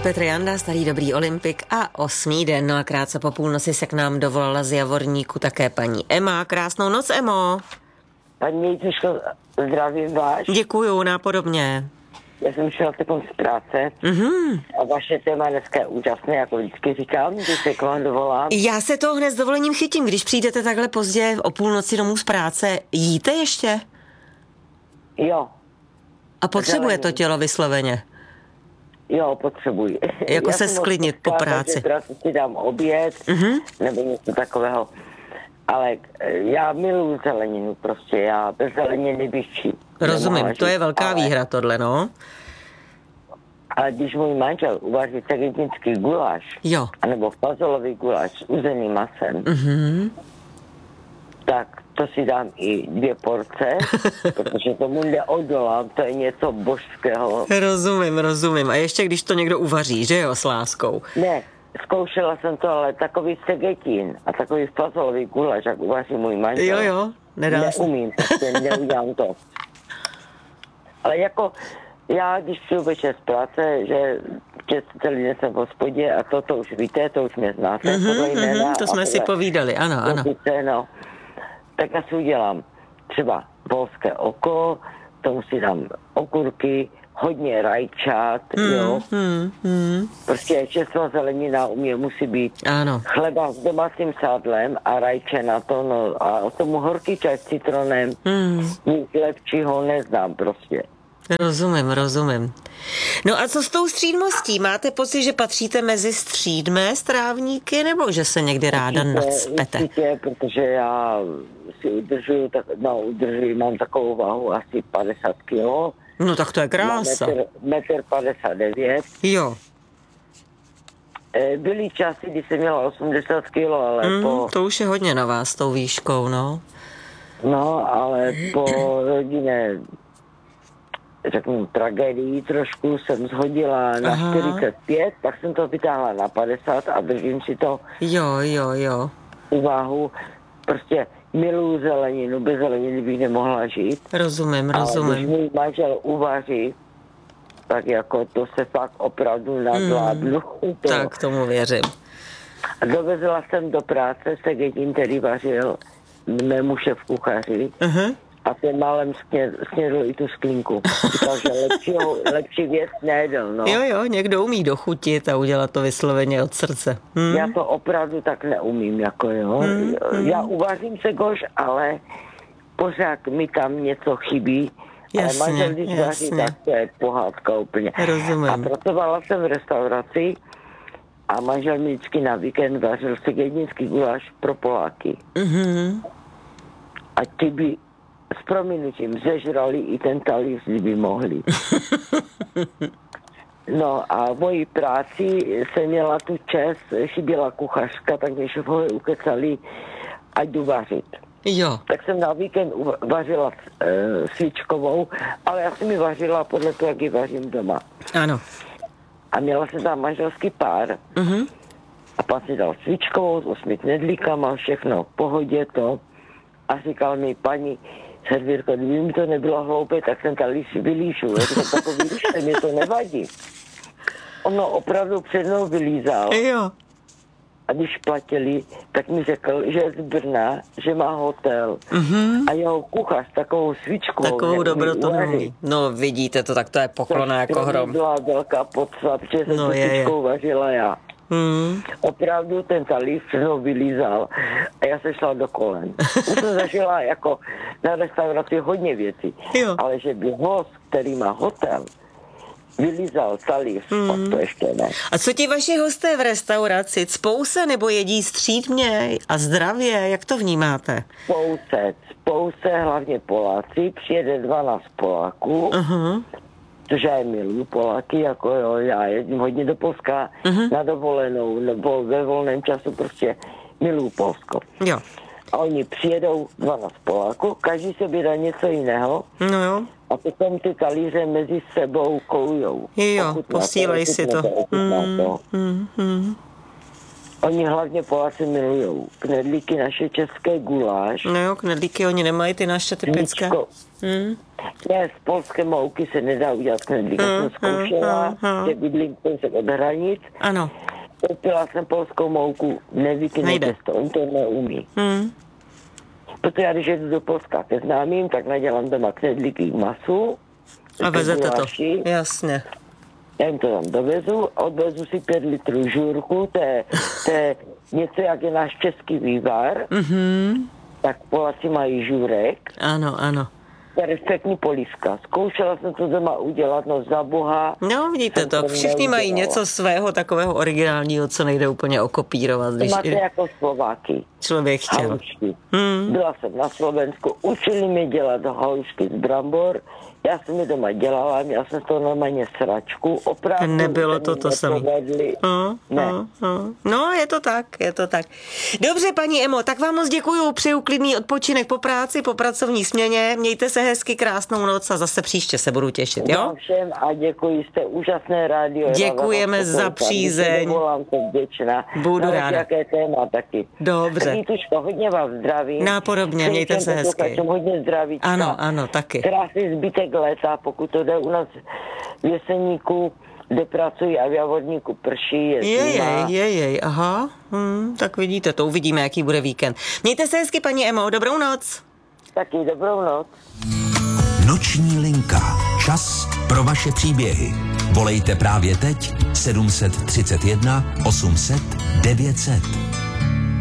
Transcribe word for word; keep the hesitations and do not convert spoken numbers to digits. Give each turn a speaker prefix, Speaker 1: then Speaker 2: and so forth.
Speaker 1: Petr Janda, starý dobrý olympik a osmý den. No a krátce po půlnoci se k nám dovolala z Javorníku také paní Emma. Krásnou noc, Emo.
Speaker 2: Paní Jejtuško, zdravím vás.
Speaker 1: Děkuju, nápodobně.
Speaker 2: Já jsem šel takovou z práce
Speaker 1: Mm-hmm.
Speaker 2: a vaše téma dneska je úžasné, jako vždycky říkám, když se k vám dovolám.
Speaker 1: Já se toho hned s dovolením chytím, když přijdete takhle pozdě o půlnoci domů z práce. Jíte ještě?
Speaker 2: Jo.
Speaker 1: A potřebuje
Speaker 2: Zelení.
Speaker 1: to tělo vysloveně?
Speaker 2: Jo, potřebuji.
Speaker 1: Jako
Speaker 2: Já
Speaker 1: se
Speaker 2: jsem
Speaker 1: sklidnit po
Speaker 2: moc
Speaker 1: práci.
Speaker 2: Že práci si dám oběd,
Speaker 1: Mhm.
Speaker 2: nebo něco takového. Ale eh, já miluji zeleninu, prostě já bez zeleniny bych či
Speaker 1: Rozumím,
Speaker 2: nemohla
Speaker 1: to je
Speaker 2: žít.
Speaker 1: velká
Speaker 2: ale,
Speaker 1: výhra tohle, no.
Speaker 2: Ale když můj manžel uvaří cegetnický guláš,
Speaker 1: Jo.
Speaker 2: anebo fazolový guláš s uzeným masem,
Speaker 1: Mhm.
Speaker 2: tak to si dám i dvě porce, protože tomu neodolám, to je něco božského.
Speaker 1: Rozumím, rozumím. A ještě když to někdo uvaří, že jo, s láskou.
Speaker 2: Ne, zkoušela jsem to, ale takový cegetin a takový fazolový guláš, jak uvaří můj manžel.
Speaker 1: Jo, jo, nedá se.
Speaker 2: Neumím, prostě neudělám to. Ale jako, já když přijdu večer z práce, že celý den jsem v hospodě a to, to už víte, to už mě znáte,
Speaker 1: Mhm,
Speaker 2: podle jména.
Speaker 1: mhm, to
Speaker 2: a
Speaker 1: jsme si
Speaker 2: podle-
Speaker 1: povídali, ano, ano.
Speaker 2: Víte, no. Tak já si udělám třeba polské oko, tomu si dám okurky, hodně rajčat, jo.
Speaker 1: Hmm, hmm,
Speaker 2: Prostě čerstvá zelenina u mě musí být.
Speaker 1: ano.
Speaker 2: Chleba s domácím sádlem a rajče na to, no a tomu horký čaj s citronem,
Speaker 1: Hmm,
Speaker 2: nic lepšího neznám prostě.
Speaker 1: rozumím, rozumím. No a co s tou střídmostí? Máte pocit, že patříte mezi střídmé strávníky, nebo že se někdy ráda
Speaker 2: Určitě,
Speaker 1: nacpete?
Speaker 2: určitě, protože já si udržuju, tak, no udržuju, mám takovou váhu asi padesát kilo.
Speaker 1: No tak to je
Speaker 2: Mám
Speaker 1: krása.
Speaker 2: metr, metr padesát devět.
Speaker 1: Jo,
Speaker 2: E, byly časy, kdy jsem měla osmdesát kilo, ale
Speaker 1: mm,
Speaker 2: po,
Speaker 1: to už je hodně na vás, tou výškou, no.
Speaker 2: no, ale po rodinné, řeknu, tragédii trošku jsem zhodila na
Speaker 1: Aha.
Speaker 2: čtyřicet pět, tak jsem to vytáhla na padesát a držím si to
Speaker 1: Jo, jo, jo.
Speaker 2: úvahu. Prostě miluju zeleninu, bez zeleniny bych nemohla žít.
Speaker 1: Rozumím,
Speaker 2: Ale když
Speaker 1: rozumím.
Speaker 2: můj manžel uvaří, tak jako to se fakt opravdu nadvládnu.
Speaker 1: Hmm.
Speaker 2: To.
Speaker 1: Tak tomu věřím.
Speaker 2: A dovezla jsem do práce segetin, který vařil mému šéfkuchaři
Speaker 1: Uh-huh.
Speaker 2: a ten málem snědl i tu sklínku. Říkal, že lepšího, lepší věc nejedl, no.
Speaker 1: Jo, jo, někdo umí dochutit a udělat to vysloveně od srdce. Hm?
Speaker 2: Já to opravdu tak neumím, jako jo.
Speaker 1: Hmm, hmm.
Speaker 2: Já uvařím se goš, ale pořád mi tam něco chybí.
Speaker 1: Jasně,
Speaker 2: ale manžel, když vaří,
Speaker 1: jasně.
Speaker 2: tak to je pohádka úplně.
Speaker 1: Rozumím.
Speaker 2: A pracovala jsem v restauraci a manžel mi vždycky na víkend vařil segetinský guláš pro Poláky.
Speaker 1: Mhm.
Speaker 2: A ty by s prominutím zežrali i ten talíř, kdyby mohli. No a v mojí práci jsem měla tu čest, chyběla kuchařka, tak mě šéfové ukecali, ať jdu vařit.
Speaker 1: Jo.
Speaker 2: Tak jsem na víkend uva- vařila e, svíčkovou, ale já jsem ji vařila podle toho, jak ji vařím doma.
Speaker 1: Ano.
Speaker 2: A měla jsem tam manželský pár
Speaker 1: Mhm.
Speaker 2: a pan si dal svíčkovou s osmi knedlíkama, všechno v pohodě to. A říkal mi, paní servírko, kdyby mi to nebylo hloupé, tak jsem talíř vylíšu. Já říkám, takový líšte, mě to nevadí. Ono opravdu před mnou vylízal.
Speaker 1: Jo.
Speaker 2: A když platili, tak mi řekl, že je z Brna, že má hotel.
Speaker 1: Mhm.
Speaker 2: A jeho kuchař takovou svíčkou.
Speaker 1: Takovou
Speaker 2: neumí
Speaker 1: dobrotu
Speaker 2: uvařit.
Speaker 1: neumí. No vidíte to, tak to je poklona jako
Speaker 2: To pro mě
Speaker 1: hrom.
Speaker 2: byla velká podsta, protože jsem
Speaker 1: No,
Speaker 2: tu
Speaker 1: je, je.
Speaker 2: svíčkou vařila já.
Speaker 1: Hmm.
Speaker 2: Opravdu ten talíř před mnou vylízal a já se šla do kolen. Už jsem zažila jako na restauraci hodně věcí.
Speaker 1: Jo.
Speaker 2: Ale že by host, který má hotel, vylízal talíř, hmm. to ještě ne.
Speaker 1: A co ti vaši hosté v restauraci? Cpou se nebo jedí střídmě a zdravě? Jak to vnímáte?
Speaker 2: Pouce, pouce, hlavně Poláci, přijede dvanáct Poláků,
Speaker 1: Aha.
Speaker 2: což já je miluju Poláky, jako jo, já jezdím hodně do Polska
Speaker 1: Mhm.
Speaker 2: na dovolenou, nebo ve volném času prostě miluju Polsko.
Speaker 1: Jo.
Speaker 2: A oni přijedou dvanáct Poláků, každý se dá něco jiného
Speaker 1: No jo.
Speaker 2: a potom ty talíře mezi sebou koujou.
Speaker 1: Jo,
Speaker 2: Ochutná
Speaker 1: posílej
Speaker 2: to,
Speaker 1: si
Speaker 2: ochutná
Speaker 1: to.
Speaker 2: ochutná
Speaker 1: Mm,
Speaker 2: to.
Speaker 1: mm, mm.
Speaker 2: Oni hlavně Poláci milujou knedlíky, naše české guláš.
Speaker 1: No jo, knedlíky oni nemají, ty naše typické. Hmm.
Speaker 2: Ne, z polské mouky se nedá udělat knedlík. Hmm, jsem zkoušela, hmm, hmm. že bydlím kousek od hranic.
Speaker 1: Ano.
Speaker 2: Koupila jsem polskou mouku, nevykne těsto, on to neumí. Hmm. Protože já, když jedu do Polska ke známým, tak nadělám doma knedlíky k masu.
Speaker 1: A vezete to, jasně.
Speaker 2: Já jim to tam dovezu, odvezu si pět litrů žurku, to je, to je něco, jak je náš český vývar, mm-hmm. tak Poláci mají žurek.
Speaker 1: Ano, ano.
Speaker 2: To je respektní polívka. Zkoušela jsem to doma udělat, no za boha.
Speaker 1: No, vidíte to, to všichni mají něco svého takového originálního, co nejde úplně okopírovat.
Speaker 2: To máte je... jako Slováky.
Speaker 1: Člověk chtěl.
Speaker 2: Hmm. Byla jsem na Slovensku, učili mě dělat halušky z brambor, já jsem je doma dělala, měla jsem to normálně sračku, opravdu.
Speaker 1: Nebylo to to samé. Uh,
Speaker 2: ne.
Speaker 1: Uh, uh. No, je to tak, je to tak. Dobře, paní Emo, tak vám moc děkuju, přeju klidný odpočinek po práci, po pracovní směně, mějte se hezky, krásnou noc a zase příště se budu těšit, jo?
Speaker 2: Všem a děkuji, jste úžasné rádio.
Speaker 1: Děkujeme za přízeň.
Speaker 2: Volám se vděčná.
Speaker 1: Budu ráda.
Speaker 2: Jaké téma taky.
Speaker 1: Dobře.
Speaker 2: Vítuško, hodně vás zdravím.
Speaker 1: Nápodobně, mějte se hezky.
Speaker 2: Hodně zdraví.
Speaker 1: Ano, ano, taky.
Speaker 2: Krásný zbytek léta, pokud to jde u nás v Jeseníku, kde pracují a v Javorníku prší, je
Speaker 1: Jej, jej, jej, aha, hmm, tak vidíte, to uvidíme, jaký bude víkend. Mějte se hezky, paní Emo, dobrou noc.
Speaker 2: Taky dobrou noc.
Speaker 3: Noční linka. Čas pro vaše příběhy. Volejte právě teď sedm set třicet jedna osm set devět set.